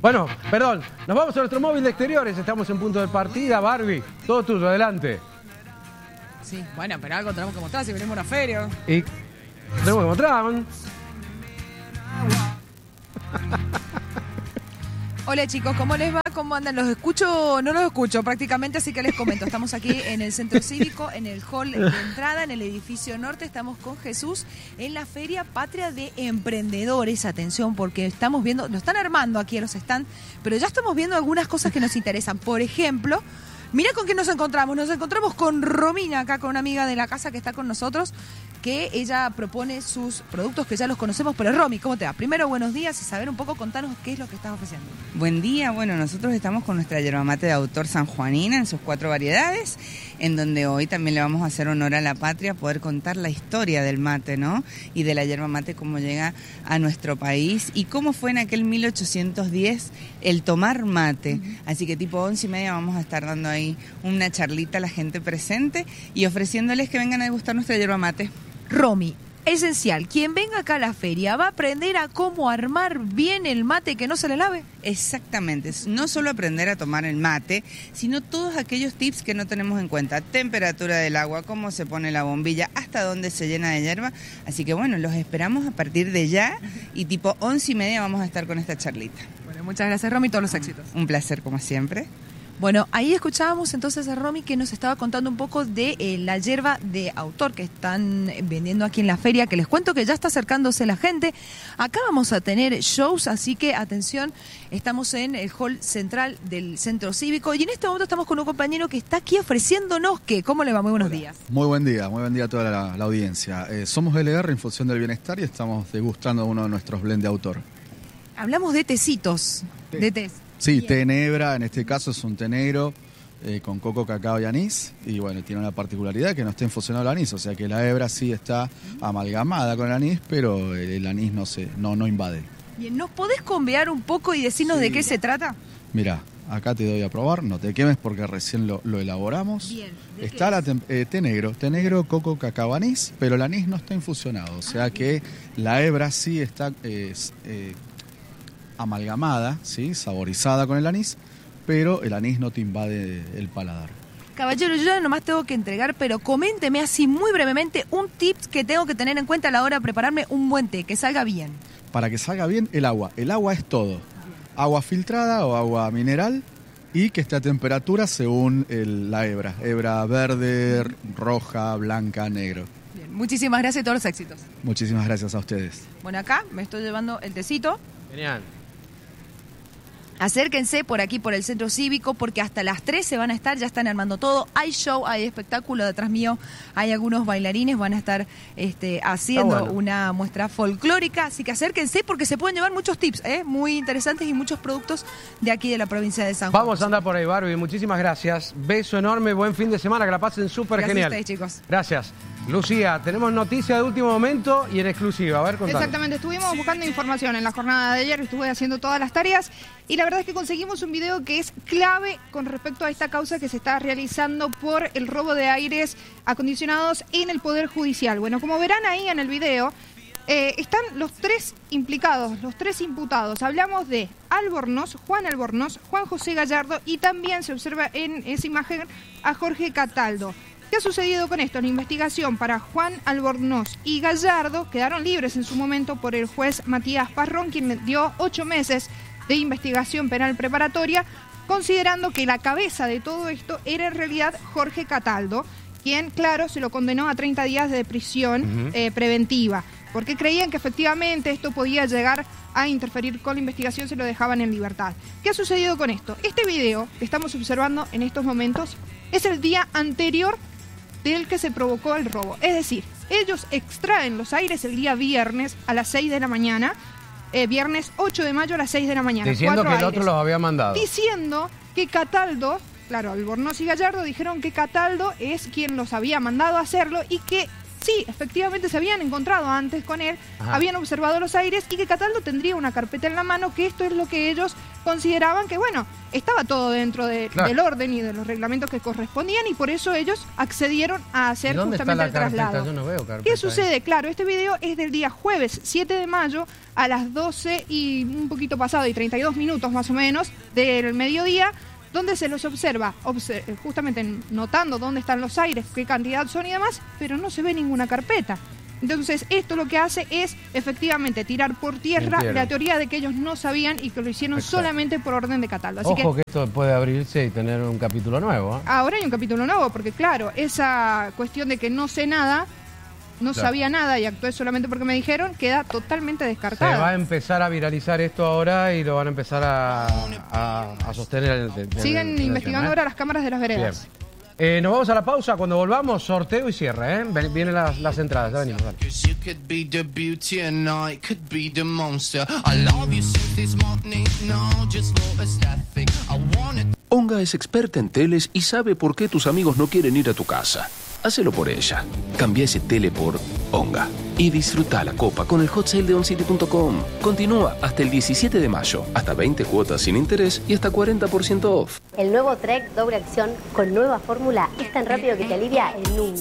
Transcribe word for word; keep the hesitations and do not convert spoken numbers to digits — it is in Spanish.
Bueno, perdón, nos vamos a nuestro móvil de exteriores, estamos en punto de partida. Barbie, todo tuyo, adelante. Sí, bueno, pero algo tenemos que mostrar si venimos a una feria. Y tenemos que mostrar. Hola chicos, ¿cómo les va? ¿Cómo andan? ¿Los escucho? No los escucho prácticamente, así que les comento. Estamos aquí en el Centro Cívico, en el hall de entrada, en el edificio norte. Estamos con Jesús en la Feria Patria de Emprendedores. Atención, porque estamos viendo, lo están armando aquí a los stands, pero ya estamos viendo algunas cosas que nos interesan. Por ejemplo, mira con quién nos encontramos. Nos encontramos con Romina, acá con una amiga de la casa que está con nosotros, que ella propone sus productos que ya los conocemos. Pero Romy, ¿cómo te va? Primero, buenos días y saber un poco, contanos qué es lo que estás ofreciendo. Buen día, bueno, nosotros estamos con nuestra yerba mate de autor sanjuanina en sus cuatro variedades, en donde hoy también le vamos a hacer honor a la patria, poder contar la historia del mate, ¿no? Y de la yerba mate, cómo llega a nuestro país y cómo fue en aquel mil ochocientos diez el tomar mate. Uh-huh. Así que tipo once y media vamos a estar dando ahí una charlita a la gente presente y ofreciéndoles que vengan a degustar nuestra yerba mate. Romy, esencial, quien venga acá a la feria va a aprender a cómo armar bien el mate que no se le lave. Exactamente, no solo aprender a tomar el mate, sino todos aquellos tips que no tenemos en cuenta. Temperatura del agua, cómo se pone la bombilla, hasta dónde se llena de hierba. Así que bueno, los esperamos a partir de ya y tipo once y media vamos a estar con esta charlita. Bueno, muchas gracias Romy, todos los éxitos. Un placer como siempre. Bueno, ahí escuchábamos entonces a Romy que nos estaba contando un poco de eh, la yerba de autor que están vendiendo aquí en la feria, que les cuento que ya está acercándose la gente. Acá vamos a tener shows, así que atención, estamos en el hall central del Centro Cívico y en este momento estamos con un compañero que está aquí ofreciéndonos que, ¿cómo le va? Muy buenos Hola. días. Muy buen día, muy buen día a toda la, la audiencia. Eh, somos L R, Infusión del Bienestar, y estamos degustando uno de nuestros blend de autor. Hablamos de tecitos, Sí. de tés. Sí, Bien. té enebra, en este caso es un té negro eh, con coco, cacao y anís. Y bueno, tiene una particularidad que no está infusionado el anís, o sea que la hebra sí está amalgamada con el anís, pero el, el anís no, se, no, no invade. Bien, ¿nos podés convear un poco y decirnos Sí. de qué se trata? Mirá, acá te doy a probar, no te quemes porque recién lo, lo elaboramos. Bien. ¿De Está qué la es? tem- eh, té negro, té negro, coco, cacao, anís, pero el anís no está infusionado, o sea Ah, que la hebra sí está eh, eh, amalgamada, ¿sí? Saborizada con el anís, pero el anís no te invade el paladar. Caballero, yo ya nomás tengo que entregar, pero coménteme así muy brevemente un tip que tengo que tener en cuenta a la hora de prepararme un buen té, que salga bien. Para que salga bien el agua, el agua es todo, agua filtrada o agua mineral y que esté a temperatura según el- la hebra, hebra verde, roja, blanca, negro. Bien, muchísimas gracias y todos los éxitos. Muchísimas gracias a ustedes. Bueno, acá me estoy llevando el tecito. Genial. Acérquense por aquí, por el Centro Cívico, porque hasta las tres se van a estar, ya están armando todo. Hay show, hay espectáculo detrás mío, hay algunos bailarines, van a estar este, haciendo bueno. una muestra folclórica, así que acérquense porque se pueden llevar muchos tips, ¿eh? Muy interesantes y muchos productos de aquí de la provincia de San Juan. Vamos a andar por ahí, Barbie. Muchísimas gracias. Beso enorme, buen fin de semana, que la pasen súper Gracias genial. a ustedes, chicos. Gracias. Lucía, tenemos noticia de último momento y en exclusiva. A ver, contanos. Exactamente, estuvimos buscando información en la jornada de ayer, estuve haciendo todas las tareas y la verdad es que conseguimos un video que es clave con respecto a esta causa que se está realizando por el robo de aires acondicionados en el Poder Judicial. Bueno, como verán ahí en el video, eh, están los tres implicados, los tres imputados. Hablamos de Albornoz, Juan Albornoz, Juan José Gallardo y también se observa en esa imagen a Jorge Cataldo. ¿Qué ha sucedido con esto? La investigación para Juan Albornoz y Gallardo quedaron libres en su momento por el juez Matías Parrón, quien le dio ocho meses de investigación penal preparatoria, considerando que la cabeza de todo esto era en realidad Jorge Cataldo, quien, claro, se lo condenó a treinta días de prisión Uh-huh. eh, preventiva, porque creían que efectivamente esto podía llegar a interferir con la investigación, se lo dejaban en libertad. ¿Qué ha sucedido con esto? Este video que estamos observando en estos momentos es el día anterior del que se provocó el robo. Es decir, ellos extraen los aires el día viernes a las seis de la mañana, eh, viernes ocho de mayo a las seis de la mañana. Diciendo que cuatro el otro aires. los había mandado. Diciendo que Cataldo, claro, Albornoz y Gallardo dijeron que Cataldo es quien los había mandado a hacerlo y que sí, efectivamente se habían encontrado antes con él, Ajá. habían observado los aires y que Cataldo tendría una carpeta en la mano, que esto es lo que ellos consideraban que, bueno, estaba todo dentro de, claro. del orden y de los reglamentos que correspondían y por eso ellos accedieron a hacer justamente el traslado. Yo no veo carpeta. ¿Qué sucede? Ahí. Claro, este video es del día jueves siete de mayo a las doce y un poquito pasado y treinta y dos minutos más o menos del mediodía, donde se los observa, obse- justamente notando dónde están los aires, qué cantidad son y demás, pero no se ve ninguna carpeta. Entonces, esto lo que hace es, efectivamente, tirar por tierra Entiendo. la teoría de que ellos no sabían y que lo hicieron Exacto. solamente por orden de Cataldo. Así Ojo que, que esto puede abrirse y tener un capítulo nuevo. ¿eh? Ahora hay un capítulo nuevo, porque claro, esa cuestión de que no sé nada, no claro. sabía nada y actué solamente porque me dijeron, queda totalmente descartada. Se va a empezar a viralizar esto ahora y lo van a empezar a, a, a sostener. De, de, Siguen de, investigando ¿eh? ahora las cámaras de las veredas. Bien. Eh, nos vamos a la pausa. Cuando volvamos, sorteo y cierre. ¿eh? Vienen las, las entradas. Ya venimos. Dale. Onga es experta en teles y sabe por qué tus amigos no quieren ir a tu casa. Hacelo por ella. Cambia ese tele por Onga. Y disfruta la copa con el hot sale de oncity punto com. Continúa hasta el diecisiete de mayo. Hasta veinte cuotas sin interés y hasta cuarenta por ciento off. El nuevo Trek doble acción con nueva fórmula es tan rápido que te alivia en un